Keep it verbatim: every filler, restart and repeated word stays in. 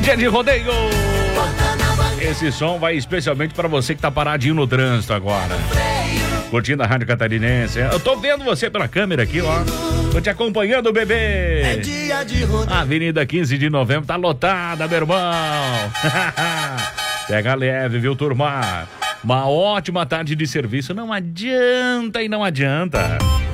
Dia de rodeio. Esse som vai especialmente para você que tá paradinho no trânsito agora, curtindo a Rádio Catarinense. Eu tô vendo você pela câmera aqui, ó. Tô te acompanhando, bebê. É dia de rodeio. A Avenida quinze de Novembro tá lotada, meu irmão. Pega leve, viu, turma? Uma ótima tarde de serviço. Não adianta e não adianta.